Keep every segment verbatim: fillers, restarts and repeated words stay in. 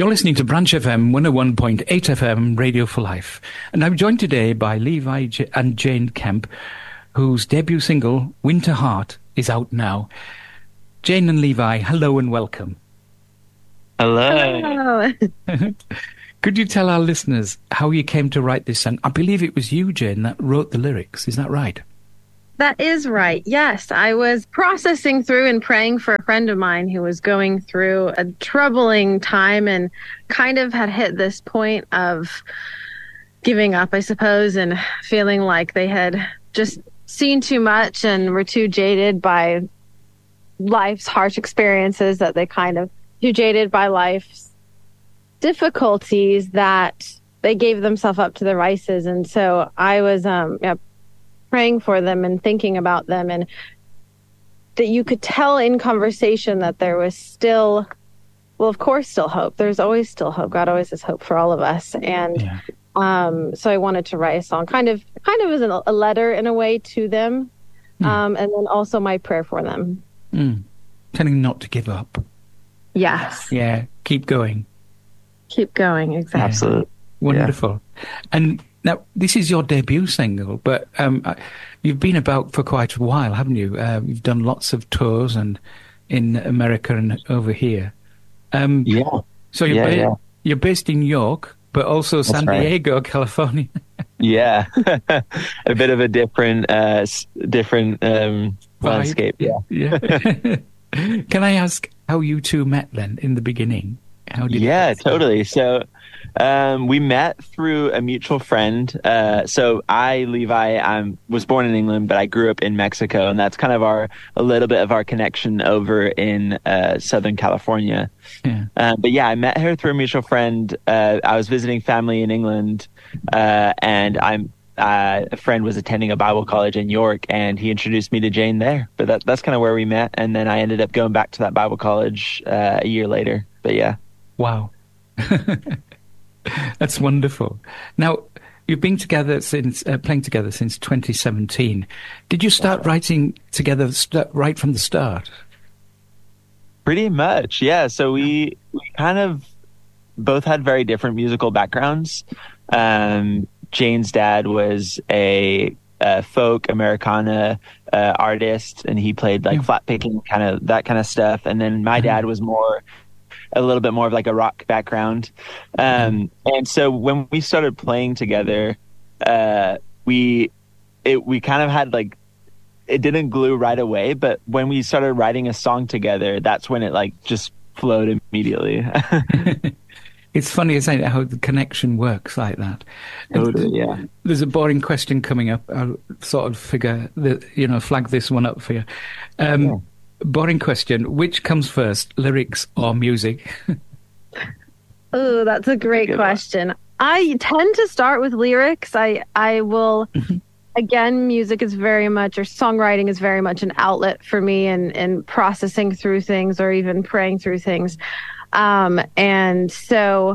You're listening to Branch F M one oh one point eight F M, Radio for Life. And I'm joined today by Levi J- and Jane Kemp, whose debut single, Winter Heart, is out now. Jane and Levi, hello and welcome. Hello. Hello. Could you tell our listeners how you came to write this song? I believe it was you, Jane, that wrote the lyrics. Is that right? That is right. Yes, I was processing through and praying for a friend of mine who was going through a troubling time and kind of had hit this point of giving up, I suppose, and feeling like they had just seen too much and were too jaded by life's harsh experiences, that they kind of too jaded by life's difficulties that they gave themselves up to the vices. And so I was um yeah, praying for them and thinking about them, and that you could tell in conversation that there was still, well, of course, still hope. There's always still hope. God always has hope for all of us. And yeah. um, so I wanted to write a song, kind of, kind of as a, a letter in a way to them, mm. um, and then also my prayer for them. Mm. Telling them not to give up. Yes. Yeah. Keep going. Keep going. Exactly. Yeah. Absolutely. Wonderful. Yeah. And now, this is your debut single, but um, you've been about for quite a while, haven't you? Uh, you've done lots of tours and in America and over here. Um, yeah. So you're, yeah, ba- yeah. you're based in York, but also That's San right. Diego, California. Yeah. A bit of a different, uh, different um, landscape. Yeah. Yeah. Can I ask how you two met then in the beginning? How did yeah, it totally. So um, we met through a mutual friend. Uh, so I, Levi, I was born in England, but I grew up in Mexico, and that's kind of our a little bit of our connection over in uh, Southern California. Yeah. Uh, but yeah, I met her through a mutual friend. Uh, I was visiting family in England, uh, and I'm. Uh, a friend was attending a Bible college in York, and he introduced me to Jane there. But that, that's kind of where we met, and then I ended up going back to that Bible college uh, a year later. But yeah. Wow. That's wonderful. Now, you've been together since, uh, playing together since twenty seventeen. Did you start writing together st- right from the start? Pretty much, yeah. So we, we kind of both had very different musical backgrounds. Um, Jane's dad was a, a folk Americana uh, artist, and he played like yeah. flat picking, kind of that kind of stuff. And then my mm-hmm. dad was more, a little bit more of like a rock background. Um, mm-hmm. And so when we started playing together, uh, we, it, we kind of had like, it didn't glue right away, but when we started writing a song together, that's when it like just flowed immediately. It's funny, isn't it, how the connection works like that. Totally, yeah. There's a boring question coming up. I'll sort of figure, the, you know, flag this one up for you. Um, yeah. Boring question. Which comes first, lyrics or music? Oh, that's a great Good question. One. I tend to start with lyrics. I, I will, again, music is very much, or songwriting is very much an outlet for me in, in processing through things or even praying through things. Um, and so,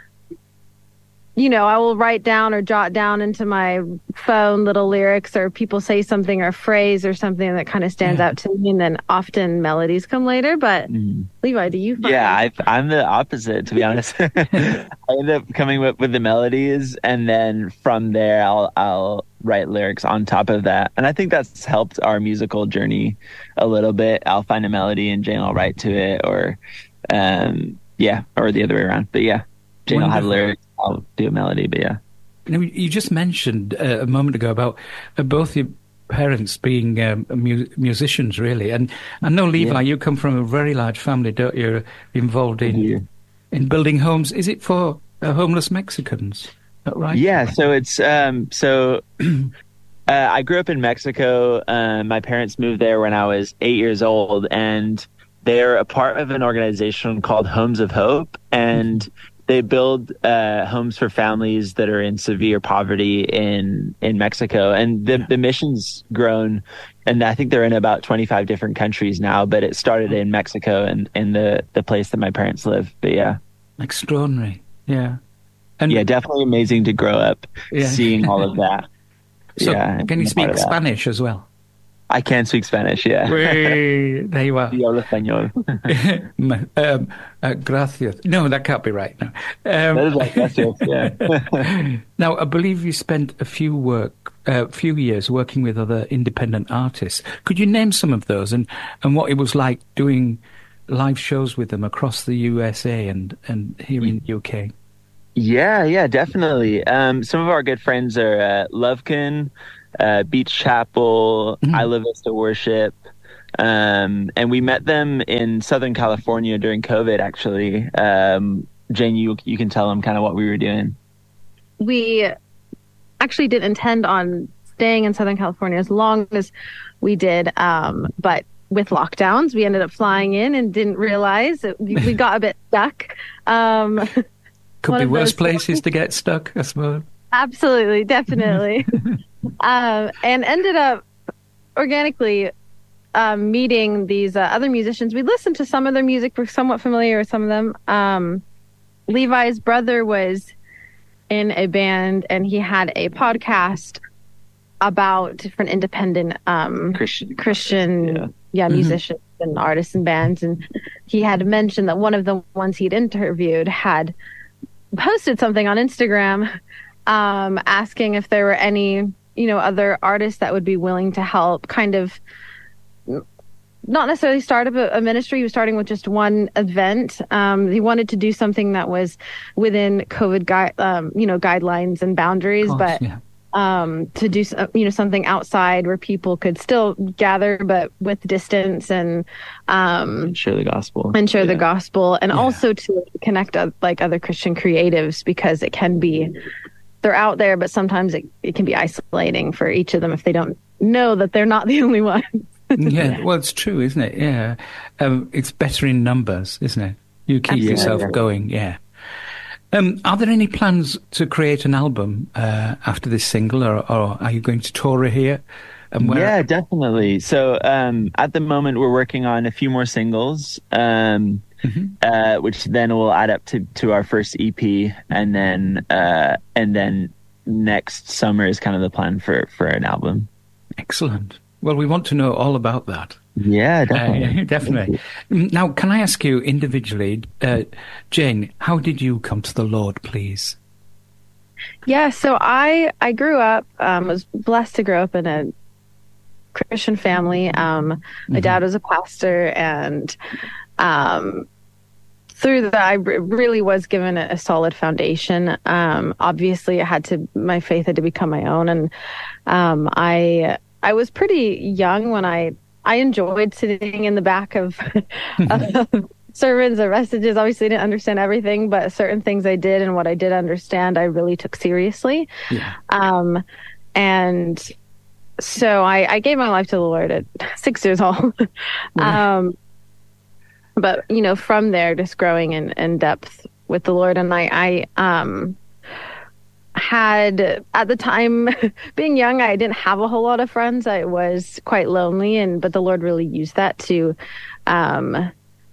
you know, I will write down or jot down into my phone little lyrics, or people say something or a phrase or something that kind of stands yeah. out to me. And then often melodies come later. But mm. Levi, do you find Yeah, I, I'm the opposite, to be honest. I end up coming up with the melodies, and then from there, I'll, I'll write lyrics on top of that. And I think that's helped our musical journey a little bit. I'll find a melody and Jane will write to it, or Um, yeah, or the other way around. But yeah, Jane will have lyrics, I'll do a melody, but yeah. Now, you just mentioned uh, a moment ago about uh, both your parents being um, mu- musicians, really. And I know, Levi, yeah. you come from a very large family, don't you? You're involved in, yeah. in building homes. Is it for uh, homeless Mexicans? Is that right? Yeah, so it's, um, so uh, I grew up in Mexico. Uh, my parents moved there when I was eight years old, and they're a part of an organization called Homes of Hope, and they build uh, homes for families that are in severe poverty in, in Mexico. And the, the mission's grown, and I think they're in about twenty-five different countries now, but it started in Mexico and in the, the place that my parents live. But yeah. Extraordinary. Yeah. And yeah, definitely amazing to grow up yeah. seeing all of that. So yeah, can you speak Spanish as well? I I can speak Spanish, yeah. Way, there you are. Yo hablo español. um, uh, gracias. No, that can't be right. No. Um, That is like gracias, yeah. Now, I believe you spent a few work, a uh, few years working with other independent artists. Could you name some of those and, and what it was like doing live shows with them across the U S A and, and here in the U K? Yeah, yeah, definitely. Um, some of our good friends are uh, Lovekin, uh, Beach Chapel, mm-hmm. Isla Vista Worship. Um, and we met them in Southern California during COVID, actually. Um, Jane, you you can tell them kind of what we were doing. We actually didn't intend on staying in Southern California as long as we did. Um, but with lockdowns, we ended up flying in and didn't realize it, we got a bit stuck. Um, Could be worse places to get stuck, I suppose. Absolutely, definitely. um, and ended up organically um, meeting these uh, other musicians. We listened to some of their music. We're somewhat familiar with some of them. Um, Levi's brother was in a band, and he had a podcast about different independent um, Christian, Christian yeah, yeah musicians mm-hmm. and artists and bands. And he had mentioned that one of the ones he'd interviewed had posted something on Instagram um, asking if there were any, you know, other artists that would be willing to help kind of not necessarily start up a, a ministry. He was starting with just one event. Um, he wanted to do something that was within COVID gui- um, you know, guidelines and boundaries, course, but yeah. um, to do, you know, something outside where people could still gather, but with distance and um, and share the gospel and share yeah. the gospel. And yeah. also to connect uh, like other Christian creatives, because it can be, they're out there, but sometimes it, it can be isolating for each of them if they don't know that they're not the only ones. Yeah, well, it's true, isn't it? Yeah. Um, it's better in numbers, isn't it? You keep Absolutely. yourself going, yeah. Um, are there any plans to create an album uh, after this single, or, or are you going to tour here? And where? Yeah, definitely. So um, at the moment, we're working on a few more singles, um, mm-hmm. uh, which then will add up to, to our first E P, and then uh, and then next summer is kind of the plan for, for an album. Excellent. Well, we want to know all about that. Yeah, definitely. Uh, definitely. Now, can I ask you individually, uh, Jane, how did you come to the Lord, please? Yeah, so I, I grew up, um, was blessed to grow up in a Christian family. Um, my mm-hmm. dad was a pastor, and um, through that, I r- really was given a, a solid foundation. Um, obviously, I had to, my faith had to become my own, and um, I... I was pretty young when I, I enjoyed sitting in the back of, of sermons or messages. Obviously, I didn't understand everything, but certain things I did, and what I did understand, I really took seriously. Yeah. Um, and so I, I gave my life to the Lord at six years old. Yeah. um, but, you know, from there, just growing in, in depth with the Lord. And I, I um, had at the time, being young, I didn't have a whole lot of friends. I was quite lonely, and but the Lord really used that to um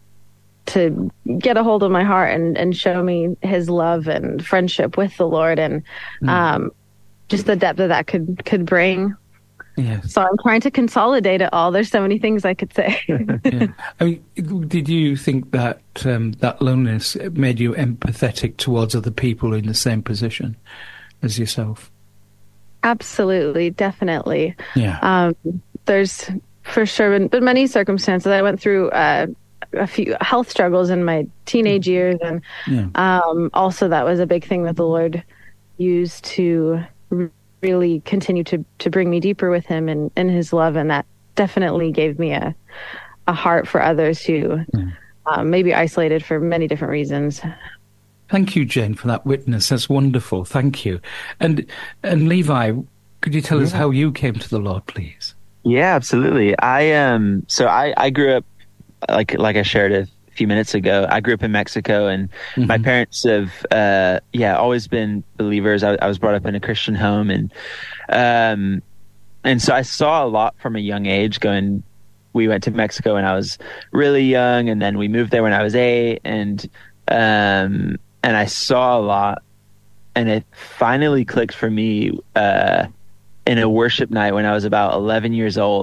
to get a hold of my heart and and show me his love and friendship with the Lord, and mm. um just the depth that that could could bring. Yes. So I'm trying to consolidate it all. There's so many things I could say. Yeah. I mean, did you think that um, that loneliness made you empathetic towards other people in the same position as yourself? Absolutely, definitely. Yeah. Um, there's for sure been, been many circumstances. I went through uh, a few health struggles in my teenage years, and yeah. um, also that was a big thing that the Lord used to really continue to to bring me deeper with him and in his love, and that definitely gave me a a heart for others who yeah. um, may be isolated for many different reasons. Thank you, Jane, for that witness. That's wonderful. Thank you. And and Levi, could you tell yeah. us how you came to the Lord, please? Yeah, absolutely. I um so I, I grew up like like I shared a few minutes ago. I grew up in Mexico, and mm-hmm. my parents have uh yeah always been believers. I, I was brought up in a Christian home, and um and so I saw a lot from a young age. Going, we went to Mexico when I was really young, and then we moved there when I was eight, and um. And I saw a lot, and it finally clicked for me uh, in a worship night when I was about eleven years old.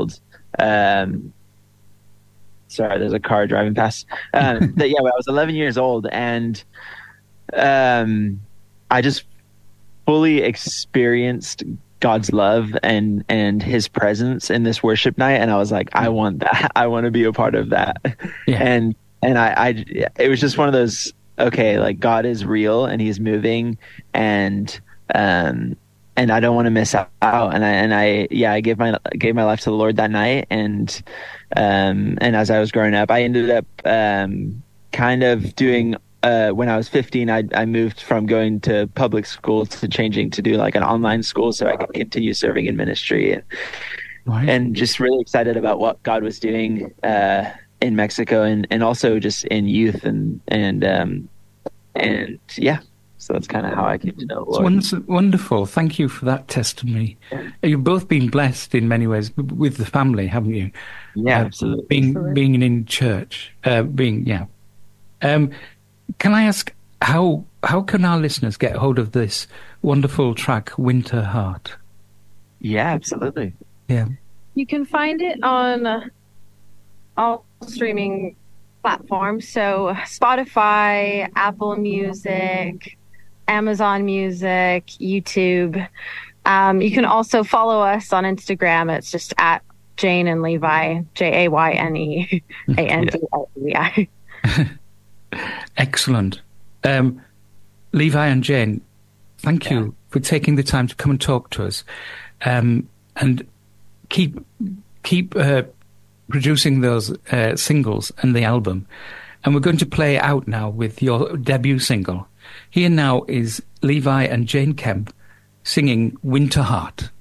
um, sorry, there's a car driving past. Um, but yeah, I was eleven years old, and um, I just fully experienced God's love and and His presence in this worship night, and I was like, I want that. I want to be a part of that. Yeah. And and I, I, it was just one of those. Okay, like God is real and He's moving, and um, and I don't want to miss out. And I and I yeah, I gave my gave my life to the Lord that night, and um, and as I was growing up, I ended up um, kind of doing. Uh, when I was fifteen, I, I moved from going to public school to changing to do like an online school so I could continue serving in ministry, and, right. and just really excited about what God was doing uh, in Mexico, and, and also just in youth, and and um, and yeah. So that's kind of how I came to know the Lord. It's wonderful. Thank you for that testimony. You've both been blessed in many ways with the family, haven't you? Yeah, uh, absolutely. Being absolutely. being in church, uh, being yeah. Um, Can I ask how how can our listeners get hold of this wonderful track, Winter Heart? Yeah, absolutely. Yeah, you can find it on uh, all streaming platforms, so Spotify, Apple Music, Amazon Music, YouTube. Um, you can also follow us on Instagram. It's just at Jane and Levi, J A Y N E A N D L E I. Excellent. Um, Levi and Jane, thank yeah. you for taking the time to come and talk to us, um, and keep keep uh, producing those uh, singles and the album. And we're going to play out now with your debut single. Here now is Levi and Jane Kemp singing Winter Heart.